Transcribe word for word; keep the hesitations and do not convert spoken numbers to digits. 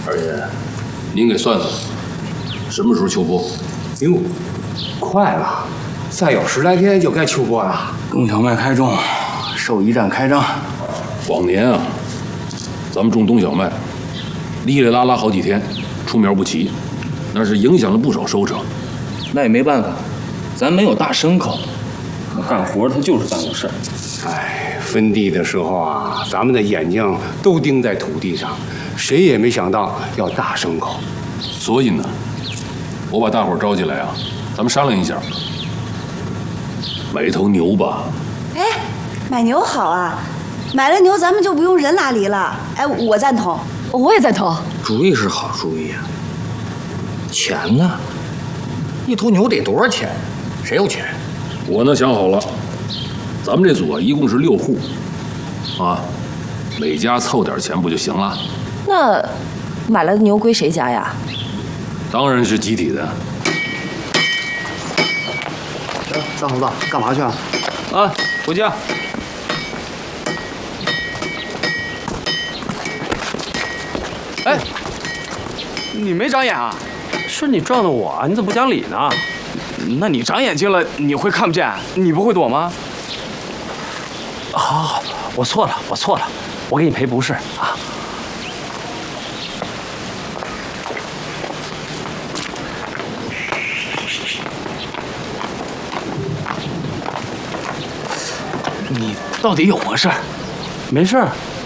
二爷，您给算算，什么时候秋播？ 哟，快了，再有十来天就该秋播了。 冬小麦开种，兽医站开张。 往年啊，咱们种冬小麦，哩哩啦啦好几天，出苗不齐，那是影响了不少收成。 那也没办法，咱没有大牲口，干活他就是耽误事儿。 哎，分地的时候啊，咱们的眼睛都盯在土地上，谁也没想到要大牲口。 所以呢，我把大伙儿招进来啊，咱们商量一下，买一头牛吧。 哎，买牛好啊，买了牛咱们就不用人拉犁了。哎，我赞同， 我也赞同。 主意是好主意啊，钱呢？ 一头牛得多少钱？谁有钱？ 我呢想好了，咱们这组啊一共是六户，啊，每家凑点钱不就行了？ 那买了牛归谁家呀？ 当然是集体的。 张猴子，干嘛去啊？ 啊，回家。 哎，你没长眼啊？是你撞的我，你怎么不讲理呢？那你长眼睛了，你会看不见？你不会躲吗？好，好，我错了，我错了，我给你赔不是啊。你到底有么事？没事，